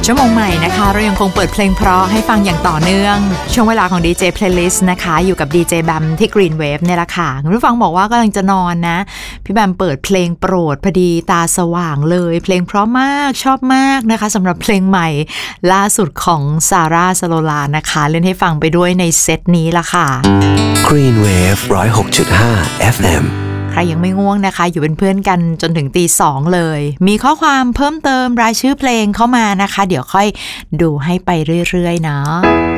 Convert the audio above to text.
ชั่วโมงใหม่นะคะเรายังคงเปิดเพลงเพราะให้ฟังอย่างต่อเนื่องช่วงเวลาของ DJ Playlist นะคะอยู่กับ DJ แบมที่ Green Wave เนี่ยแหละค่ะคุณผู้ฟังบอกว่ากำลังจะนอนนะพี่แบมเปิดเพลงโปรดพอดีตาสว่างเลยเพลงเพราะมากชอบมากนะคะสำหรับเพลงใหม่ล่าสุดของซาร่าสโลลานะคะเล่นให้ฟังไปด้วยในเซตนี้ละค่ะ Green Wave 106.5 FM ใครยังไม่ง่วงนะคะอยู่เป็นเพื่อนกันจนถึงตี 2เลยมีข้อความเพิ่มเติมรายชื่อเพลงเข้ามานะคะเดี๋ยวค่อยดูให้ไปเรื่อยๆเนาะ